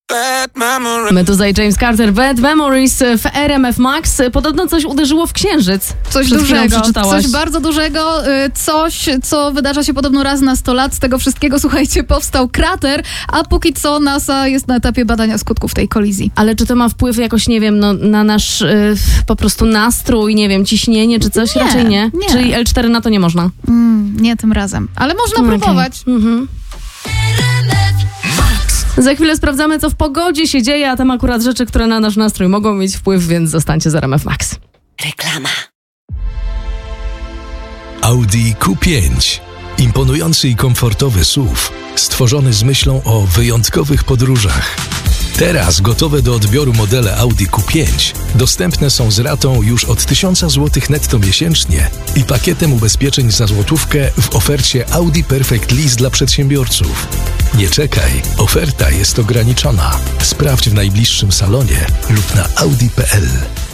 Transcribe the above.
Meduza i James Carter, Bad Memories w RMF Max. Podobno coś uderzyło w księżyc. Coś dużego, coś bardzo dużego, coś, co wydarza się podobno raz na 100 lat. Z tego wszystkiego, słuchajcie, powstał krater, a póki co NASA jest na etapie badania skutków tej kolizji. Ale czy to ma wpływ jakoś, nie wiem, na nasz po prostu nastrój, nie wiem, ciśnienie czy coś? Nie, Raczej nie. Czyli L4 na to nie można? Nie tym razem, ale można próbować. Za chwilę sprawdzamy, co w pogodzie się dzieje, a tam akurat rzeczy, które na nasz nastrój mogą mieć wpływ, więc zostańcie z RMF Max. Reklama. Audi Q5. Imponujący i komfortowy SUV, stworzony z myślą o wyjątkowych podróżach. Teraz gotowe do odbioru modele Audi Q5 dostępne są z ratą już od 1000 zł netto miesięcznie i pakietem ubezpieczeń za złotówkę w ofercie Audi Perfect Lease dla przedsiębiorców. Nie czekaj, oferta jest ograniczona. Sprawdź w najbliższym salonie lub na audi.pl.